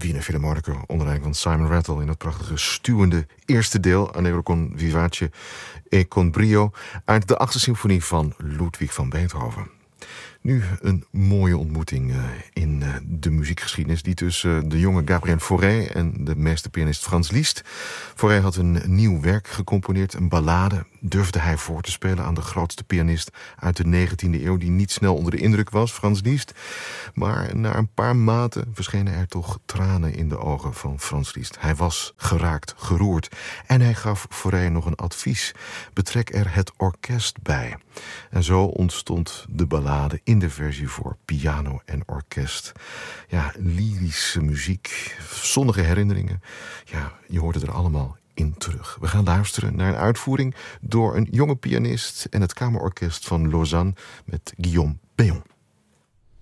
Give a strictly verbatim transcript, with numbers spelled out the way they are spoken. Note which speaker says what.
Speaker 1: Wiener Philharmoniker onder leiding van Simon Rattle in het prachtige stuwende eerste deel Allegro con vivace e con brio uit de achtste symfonie van Ludwig van Beethoven. Nu een mooie ontmoeting uh, in uh, de muziekgeschiedenis. Die tussen uh, de jonge Gabriel Fauré en de meesterpianist Franz Liszt. Fauré had een nieuw werk gecomponeerd, een ballade. Durfde hij voor te spelen aan de grootste pianist uit de negentiende eeuw... die niet snel onder de indruk was, Franz Liszt. Maar na een paar maten verschenen er toch tranen in de ogen van Franz Liszt. Hij was geraakt, geroerd. En hij gaf Fauré nog een advies. Betrek er het orkest bij. En zo ontstond de ballade in de versie voor piano en orkest. Ja, lyrische muziek, zonnige herinneringen. Ja, je hoort het er allemaal in terug. We gaan luisteren naar een uitvoering door een jonge pianist en het kamerorkest van Lausanne met Guillaume Péon.